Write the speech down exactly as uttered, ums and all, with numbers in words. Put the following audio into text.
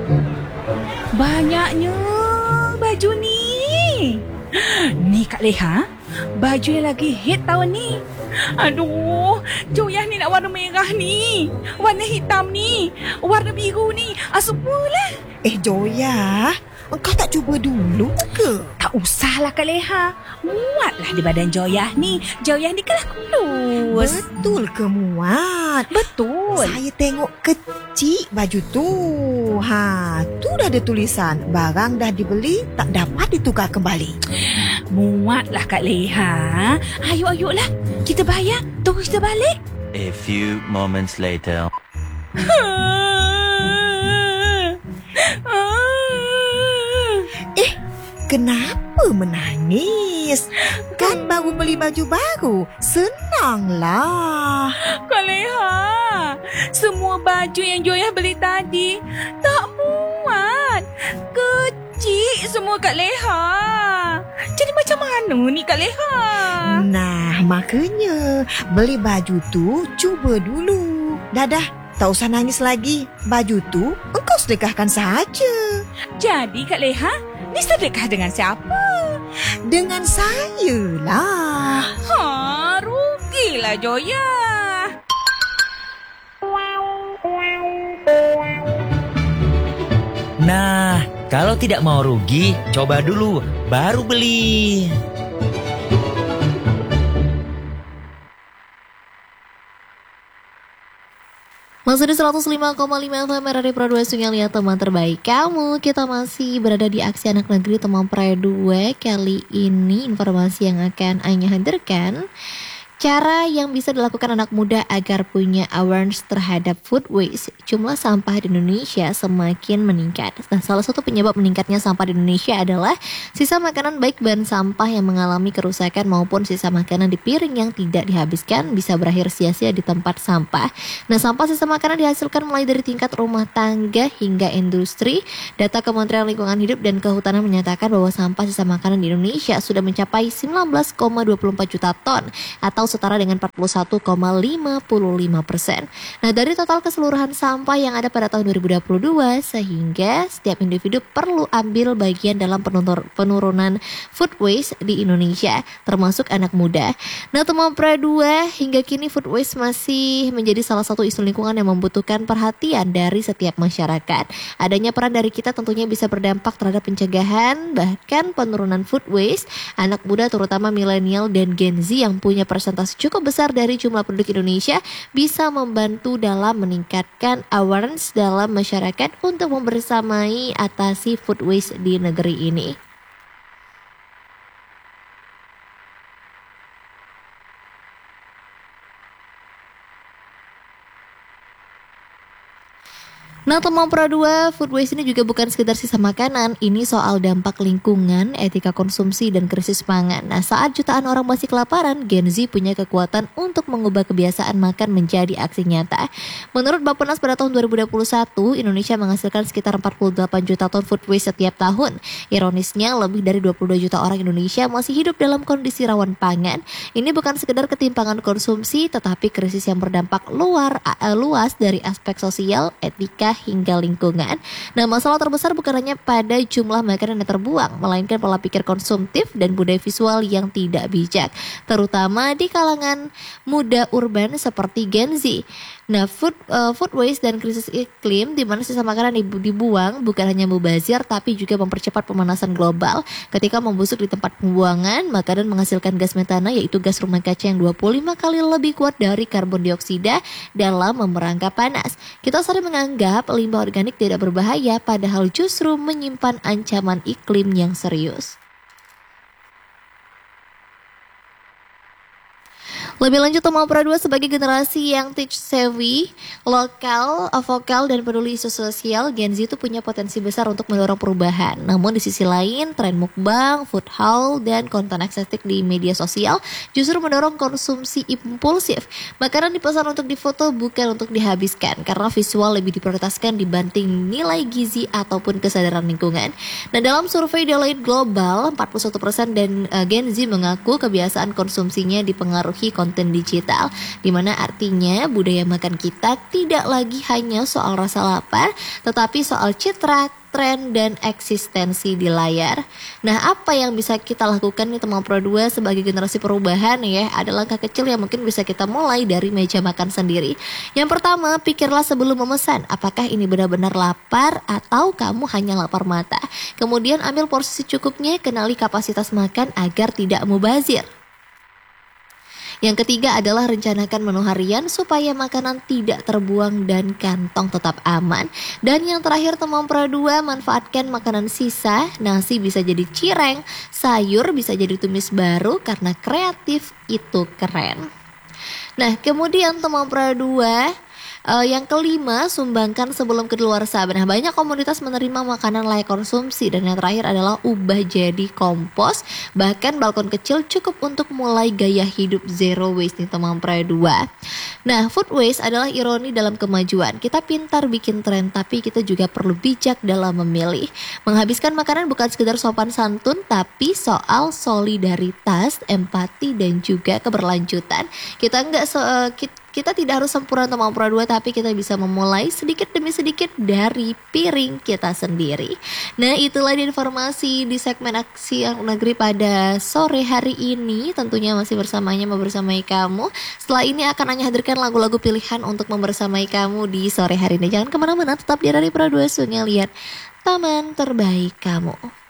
Banyaknya baju ni. Ni Kak Leha, baju yang lagi hit tahun ni. Aduh, Joyah ni nak warna merah ni, warna hitam ni, warna biru ni. Ah, semualah. Eh Joyah, engkau tak cuba dulu ke? Tak usahlah Kak Leha. Muatlah di badan Joyah ni. Joyah ni kalah kurus. Betul ke muat? Betul. Saya tengok kecil baju tu. Ha, tu dah ada tulisan barang dah dibeli tak dapat ditukar kembali. Muatlah Kak Leha. Ayuk-ayuklah, kita bayar terus kita balik. A few moments later. Eh, kenapa menangis? Kan baru beli baju baru. Senanglah. Kak Leha, semua baju yang Joyah beli tadi tak muat. Kecil semua Kak Leha. Jadi macam mana ni Kak Leha? Nah, makanya beli baju tu cuba dulu. Dah dah, tak usah nangis lagi. Baju tu engkau sedekahkan sahaja. Jadi Kak Leha, ni sedekah dengan siapa? Dengan saya lah. Ha, rugilah Joyah. Nah, kalau tidak mau rugi, coba dulu, baru beli. Masih di seratus lima koma lima F M R R I Pro dua Sungai Liat, teman terbaik kamu. Kita masih berada di aksi anak negeri teman Pro dua. Kali ini informasi yang akan Anya hadirkan, cara yang bisa dilakukan anak muda agar punya awareness terhadap food waste. Jumlah sampah di Indonesia semakin meningkat. Nah, salah satu penyebab meningkatnya sampah di Indonesia adalah sisa makanan, baik bahan sampah yang mengalami kerusakan maupun sisa makanan di piring yang tidak dihabiskan bisa berakhir sia-sia di tempat sampah. Nah, sampah sisa makanan dihasilkan mulai dari tingkat rumah tangga hingga industri. Data Kementerian Lingkungan Hidup dan Kehutanan menyatakan bahwa sampah sisa makanan di Indonesia sudah mencapai sembilan belas koma dua empat juta ton atau setara dengan empat puluh satu koma lima lima persen. Nah, dari total keseluruhan sampah yang ada pada tahun dua ribu dua puluh dua, sehingga setiap individu perlu ambil bagian dalam penur- penurunan food waste di Indonesia, termasuk anak muda. Nah, teman Pro dua, hingga kini food waste masih menjadi salah satu isu lingkungan yang membutuhkan perhatian dari setiap masyarakat. Adanya peran dari kita tentunya bisa berdampak terhadap pencegahan, bahkan penurunan food waste. Anak muda terutama milenial dan Gen Z yang punya persentase cukup besar dari jumlah penduduk Indonesia bisa membantu dalam meningkatkan awareness dalam masyarakat untuk membersamai atasi food waste di negeri ini. Nah, teman Pro dua, food waste ini juga bukan sekedar sisa makanan. Ini soal dampak lingkungan, etika konsumsi, dan krisis pangan. Nah, saat jutaan orang masih kelaparan, Gen Z punya kekuatan untuk mengubah kebiasaan makan menjadi aksi nyata. Menurut Bappenas pada tahun dua ribu dua puluh satu, Indonesia menghasilkan sekitar empat puluh delapan juta ton food waste setiap tahun. Ironisnya, lebih dari dua puluh dua juta orang Indonesia masih hidup dalam kondisi rawan pangan. Ini bukan sekedar ketimpangan konsumsi, tetapi krisis yang berdampak luar uh, luas dari aspek sosial, etika, hingga lingkungan. Nah, masalah terbesar bukan hanya pada jumlah makanan yang terbuang, melainkan pola pikir konsumtif dan budaya visual yang tidak bijak, terutama di kalangan muda urban seperti Gen Z. Nah, food uh, food waste dan krisis iklim, di mana sisa makanan dibuang bukan hanya mubazir tapi juga mempercepat pemanasan global. Ketika membusuk di tempat pembuangan, makanan menghasilkan gas metana, yaitu gas rumah kaca yang dua puluh lima kali lebih kuat dari karbon dioksida dalam memerangkap panas. Kita sering menganggap limbah organik tidak berbahaya, padahal justru menyimpan ancaman iklim yang serius. Lebih lanjut, teman Pro dua sebagai generasi yang tech savvy, lokal, vokal, dan peduli isu sosial, Gen Z itu punya potensi besar untuk mendorong perubahan. Namun di sisi lain, tren mukbang, food haul, dan konten estetik di media sosial justru mendorong konsumsi impulsif. Makanan dipesan untuk difoto, bukan untuk dihabiskan, karena visual lebih diprioritaskan dibanding nilai gizi ataupun kesadaran lingkungan. Nah, dalam survei Deloitte Global, empat puluh satu persen dan uh, Gen Z mengaku kebiasaan konsumsinya dipengaruhi konten konten digital. Dimana artinya budaya makan kita tidak lagi hanya soal rasa lapar, tetapi soal citra, tren, dan eksistensi di layar. Nah, apa yang bisa kita lakukan nih teman Pro dua sebagai generasi perubahan ya? Ada langkah kecil yang mungkin bisa kita mulai dari meja makan sendiri. Yang pertama, pikirlah sebelum memesan, apakah ini benar-benar lapar atau kamu hanya lapar mata. Kemudian ambil porsi secukupnya, kenali kapasitas makan agar tidak mubazir. Yang ketiga adalah rencanakan menu harian supaya makanan tidak terbuang dan kantong tetap aman. Dan yang terakhir teman Pro dua, manfaatkan makanan sisa. Nasi bisa jadi cireng, sayur bisa jadi tumis baru, karena kreatif itu keren. Nah, kemudian teman Pro dua, Uh, yang kelima, sumbangkan sebelum kedaluarsa. Nah, banyak komunitas menerima makanan layak konsumsi. Dan yang terakhir adalah ubah jadi kompos. Bahkan balkon kecil cukup untuk mulai gaya hidup zero waste nih teman Pro dua. Nah, food waste adalah ironi dalam kemajuan. Kita pintar bikin tren, tapi kita juga perlu bijak dalam memilih. Menghabiskan makanan bukan sekedar sopan santun, tapi soal solidaritas, empati, dan juga keberlanjutan. Kita enggak so, uh, kita, Kita tidak harus sempurna teman Pro dua, tapi kita bisa memulai sedikit demi sedikit dari piring kita sendiri. Nah, itulah informasi di segmen Aksi Anak Negeri pada sore hari ini. Tentunya masih bersamanya membersamai kamu. Setelah ini akan hanya hadirkan lagu-lagu pilihan untuk membersamai kamu di sore hari ini. Jangan kemana-mana, tetap di Radio Pro dua Sungai Liat, Taman Terbaik Kamu.